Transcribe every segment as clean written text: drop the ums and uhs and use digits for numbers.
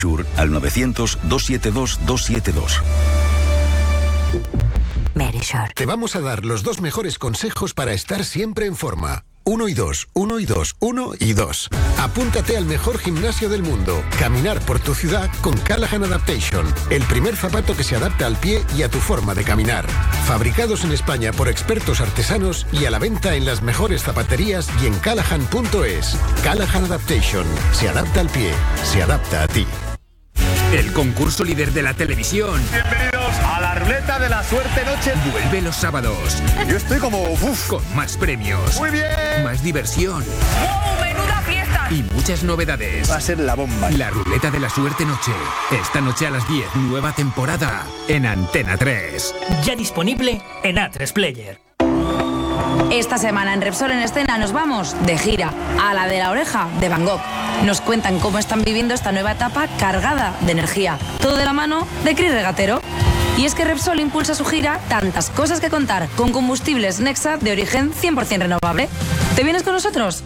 Sur al 900-272-272. Medisure. Te vamos a dar los 2 mejores consejos para estar siempre en forma. 1 y 2, 1 y 2, 1 y 2. Apúntate al mejor gimnasio del mundo. Caminar por tu ciudad con Callahan Adaptation. El primer zapato que se adapta al pie y a tu forma de caminar. Fabricados en España por expertos artesanos y a la venta en las mejores zapaterías y en callahan.es. Callahan Adaptation. Se adapta al pie. Se adapta a ti. El concurso líder de la televisión. Bienvenidos a la ruleta de la suerte noche. Vuelve los sábados. Yo estoy como... Con más premios. Muy bien. Más diversión. ¡Wow! ¡Menuda fiesta! Y muchas novedades. Va a ser la bomba. La ruleta de la suerte noche. Esta noche a las 10, nueva temporada. En Antena 3. Ya disponible en A3 Player. Esta semana en Repsol en Escena nos vamos de gira a la de la oreja de Van Gogh. Nos cuentan cómo están viviendo esta nueva etapa cargada de energía. Todo de la mano de Cris Regatero. Y es que Repsol impulsa su gira Tantas cosas que contar con combustibles Nexa de origen 100% renovable. ¿Te vienes con nosotros?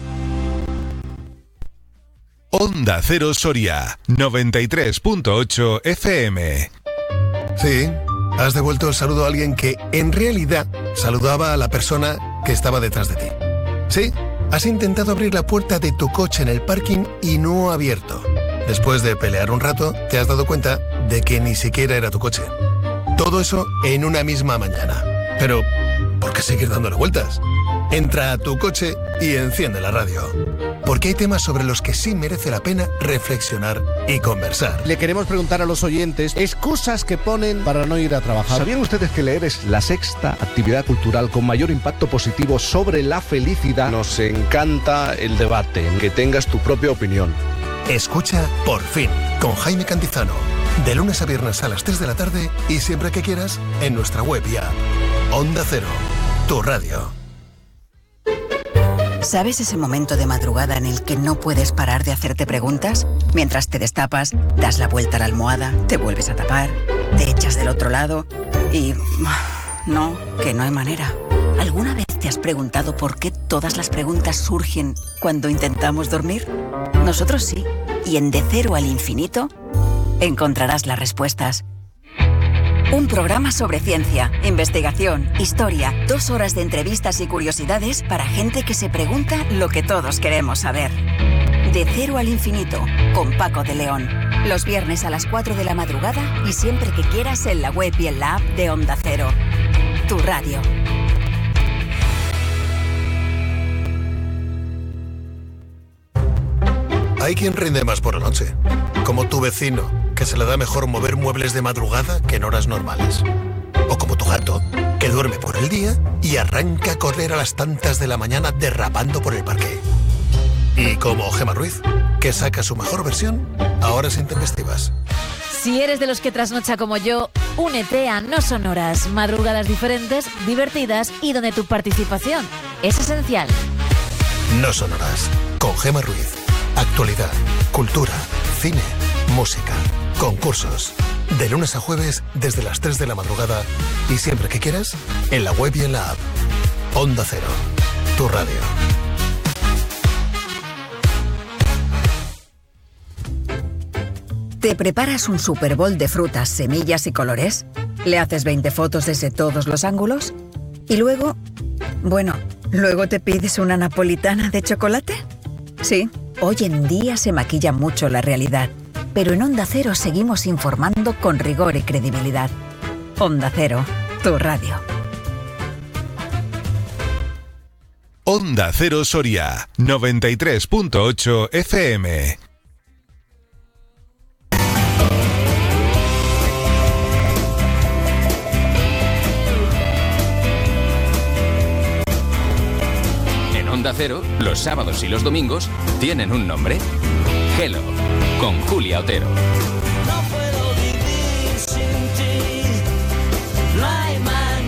Onda Cero Soria, 93.8 FM. Sí, has devuelto el saludo a alguien que en realidad saludaba a la persona que estaba detrás de ti. Sí, has intentado abrir la puerta de tu coche en el parking y no ha abierto. Después de pelear un rato, te has dado cuenta de que ni siquiera era tu coche. Todo eso en una misma mañana. Pero, ¿por qué seguir dándole vueltas? Entra a tu coche y enciende la radio. Porque hay temas sobre los que sí merece la pena reflexionar y conversar. Le queremos preguntar a los oyentes excusas que ponen para no ir a trabajar. ¿Sabían ustedes que leer es la sexta actividad cultural con mayor impacto positivo sobre la felicidad? Nos encanta el debate, que tengas tu propia opinión. Escucha Por Fin, con Jaime Cantizano. De lunes a viernes a las 3 de la tarde y siempre que quieras en nuestra web y app. Onda Cero, tu radio. ¿Sabes ese momento de madrugada en el que no puedes parar de hacerte preguntas? Mientras te destapas, das la vuelta a la almohada, te vuelves a tapar, te echas del otro lado y... No, que no hay manera. ¿Alguna vez te has preguntado por qué todas las preguntas surgen cuando intentamos dormir? Nosotros sí. Y en De Cero al Infinito encontrarás las respuestas. Un programa sobre ciencia, investigación, historia, 2 horas de entrevistas y curiosidades para gente que se pregunta lo que todos queremos saber. De Cero al Infinito, con Paco de León. Los viernes a las 4 de la madrugada y siempre que quieras en la web y en la app de Onda Cero. Tu radio. Hay quien rinde más por la noche, como tu vecino, que se le da mejor mover muebles de madrugada que en horas normales. O como tu gato, que duerme por el día y arranca a correr a las tantas de la mañana derrapando por el parque. Y como Gemma Ruiz, que saca su mejor versión a horas intempestivas. Si eres de los que trasnocha como yo, únete a No Sonoras, madrugadas diferentes, divertidas y donde tu participación es esencial. No Sonoras, con Gemma Ruiz. Actualidad, cultura, cine, música, concursos. De lunes a jueves desde las 3 de la madrugada y siempre que quieras en la web y en la app. Onda Cero, tu radio. ¿Te preparas un Super Bowl de frutas, semillas y colores? ¿Le haces 20 fotos desde todos los ángulos? ¿Y luego? Bueno, ¿luego te pides una napolitana de chocolate? Sí, hoy en día se maquilla mucho la realidad, pero en Onda Cero seguimos informando con rigor y credibilidad. Onda Cero, tu radio. Onda Cero Soria, 93.8 FM. Onda Cero, los sábados y los domingos tienen un nombre. Hello, con Julia Otero. No puedo vivir sin ti, no hay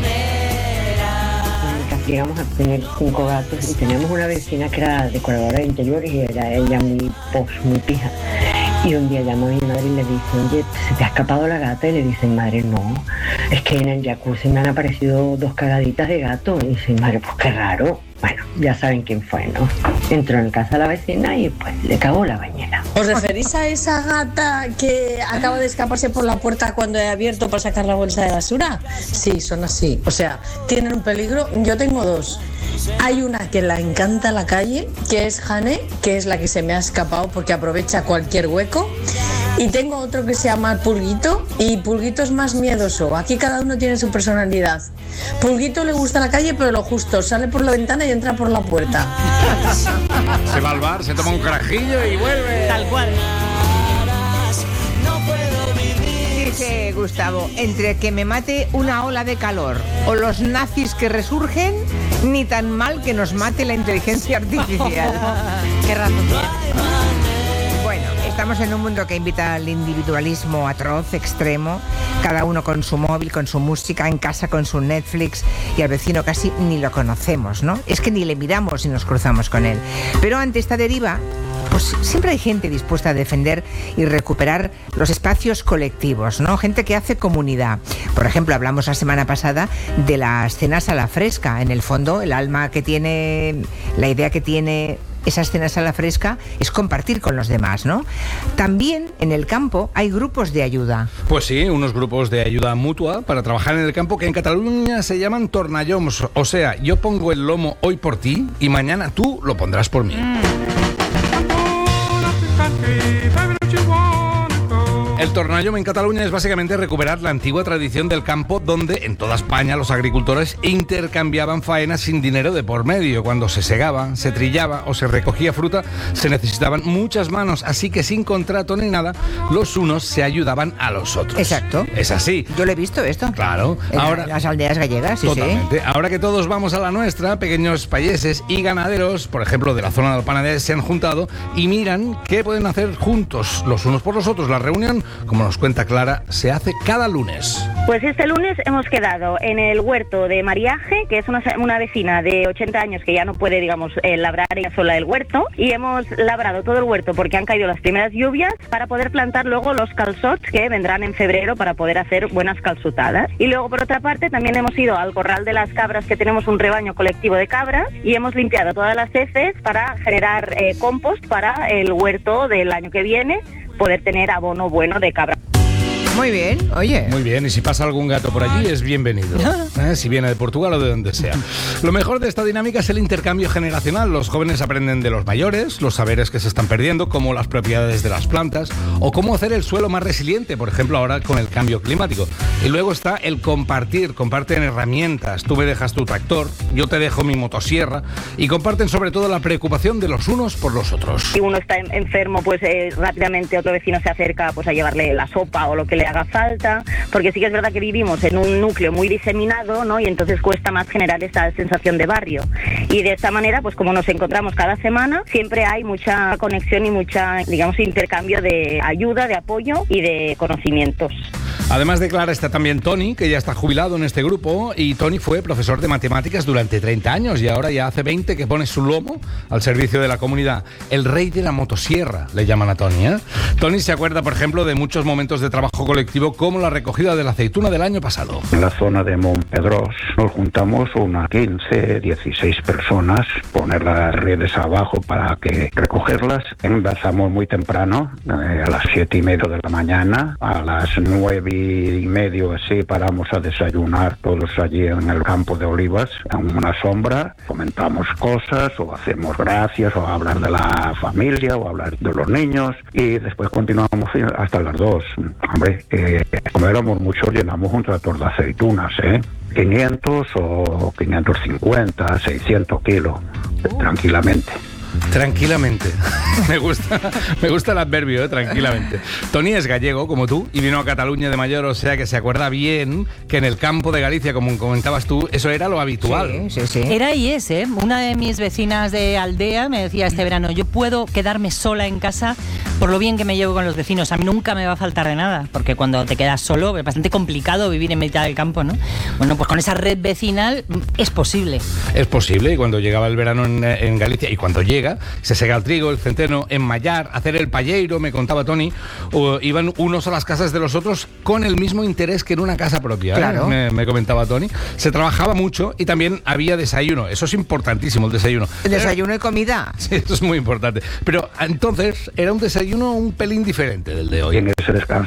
manera. Llegamos a tener 5 gatos y teníamos una vecina que era decoradora de interiores y era ella muy pija. Y un día llama a mi madre y le dice, oye, ¿se te ha escapado la gata? Y le dice, madre, no, es que en el jacuzzi me han aparecido 2 cagaditas de gato. Y dice, madre, pues qué raro. Bueno, ya saben quién fue, ¿no? Entró en casa de la vecina y pues le cagó la bañera. ¿Os referís a esa gata que acaba de escaparse por la puerta cuando he abierto para sacar la bolsa de basura? Sí, son así. O sea, tienen un peligro. Yo tengo dos. Hay una que la encanta la calle, que es Jane, que es la que se me ha escapado porque aprovecha cualquier hueco. Y tengo otro que se llama Pulguito, y Pulguito es más miedoso. Aquí cada uno tiene su personalidad. Pulguito le gusta la calle, pero lo justo, sale por la ventana y entra por la puerta. Se va al bar, se toma un carajillo y vuelve. Tal cual. Dice Gustavo, entre que me mate una ola de calor o los nazis que resurgen, ni tan mal que nos mate la inteligencia artificial. Qué razón tiene. Bueno, estamos en un mundo que invita al individualismo atroz, extremo, cada uno con su móvil, con su música, en casa con su Netflix, y al vecino casi ni lo conocemos, ¿no? Es que ni le miramos si nos cruzamos con él. Pero ante esta deriva, pues siempre hay gente dispuesta a defender y recuperar los espacios colectivos, ¿no? Gente que hace comunidad. Por ejemplo, hablamos la semana pasada de las cenas a la fresca. En el fondo, el alma que tiene, la idea que tiene esas cenas a la fresca es compartir con los demás, ¿no? También en el campo hay grupos de ayuda. Pues sí, unos grupos de ayuda mutua para trabajar en el campo que en Cataluña se llaman tornalloms. O sea, yo pongo el lomo hoy por ti y mañana tú lo pondrás por mí. El tornallom en Cataluña es básicamente recuperar la antigua tradición del campo, donde en toda España los agricultores intercambiaban faenas sin dinero de por medio. Cuando se segaba, se trillaba o se recogía fruta, se necesitaban muchas manos, así que sin contrato ni nada, los unos se ayudaban a los otros. Exacto. Es así. Yo lo he visto esto. Claro. Ahora, las aldeas gallegas, sí, totalmente. Sí. Ahora que todos vamos a la nuestra, pequeños payeses y ganaderos, por ejemplo, de la zona del Penedès, se han juntado y miran qué pueden hacer juntos, los unos por los otros. La reunión, como nos cuenta Clara, se hace cada lunes. Pues este lunes hemos quedado en el huerto de Mariaje, que es una vecina de 80 años que ya no puede, digamos, labrar ella sola el huerto, y hemos labrado todo el huerto porque han caído las primeras lluvias para poder plantar luego los calçots que vendrán en febrero para poder hacer buenas calçotadas. Y luego, por otra parte, también hemos ido al corral de las cabras, que tenemos un rebaño colectivo de cabras, y hemos limpiado todas las heces para generar compost para el huerto del año que viene, poder tener abono bueno de cabra. Muy bien, oye. Muy bien, y si pasa algún gato por allí es bienvenido, si viene de Portugal o de donde sea. Lo mejor de esta dinámica es el intercambio generacional. Los jóvenes aprenden de los mayores, los saberes que se están perdiendo, como las propiedades de las plantas o cómo hacer el suelo más resiliente, por ejemplo ahora con el cambio climático. Y luego está el compartir, comparten herramientas. Tú me dejas tu tractor, yo te dejo mi motosierra, y comparten sobre todo la preocupación de los unos por los otros. Si uno está enfermo, pues rápidamente otro vecino se acerca pues a llevarle la sopa o lo que le haga falta, porque sí que es verdad que vivimos en un núcleo muy diseminado, ¿no? Y entonces cuesta más generar esta sensación de barrio. Y de esta manera, pues como nos encontramos cada semana, siempre hay mucha conexión y mucha, digamos, intercambio de ayuda, de apoyo y de conocimientos. Además de Clara está también Tony, que ya está jubilado en este grupo, y Tony fue profesor de matemáticas durante 30 años y ahora ya hace 20 que pone su lomo al servicio de la comunidad. El rey de la motosierra, le llaman a Tony, ¿eh? Tony se acuerda, por ejemplo, de muchos momentos de trabajo colectivo, como la recogida de la aceituna del año pasado. En la zona de Montpedrós nos juntamos unas 15, 16 personas, poner las redes abajo para que recogerlas. Empezamos muy temprano, a las 7:30 de la mañana, a las 9:30 así paramos a desayunar todos allí en el campo de olivas, en una sombra, comentamos cosas o hacemos gracias o hablar de la familia o hablar de los niños, y después continuamos hasta las 2. Hombre, como éramos muchos, llenamos un tractor de aceitunas, 500 o 550, 600 kilos, tranquilamente. Tranquilamente. Me gusta el adverbio, tranquilamente. Tony es gallego, como tú, y vino a Cataluña de mayor, o sea que se acuerda bien que en el campo de Galicia, como comentabas tú, eso era lo habitual. Sí. Era y es, ¿eh? Una de mis vecinas de aldea me decía este verano, yo puedo quedarme sola en casa por lo bien que me llevo con los vecinos. A mí nunca me va a faltar de nada, porque cuando te quedas solo es bastante complicado vivir en mitad del campo, ¿no? Bueno, pues con esa red vecinal es posible. Es posible, y cuando llegaba el verano en Galicia, y cuando llega siega, se sega el trigo, el centeno, enmayar, hacer el palleiro, me contaba Tony, o iban unos a las casas de los otros con el mismo interés que en una casa propia. Claro. Me comentaba Tony. Se trabajaba mucho y también había desayuno. Eso es importantísimo, el desayuno. Desayuno y comida. Sí, esto es muy importante. Pero entonces era un desayuno un pelín diferente del de hoy. Tiene que se descansa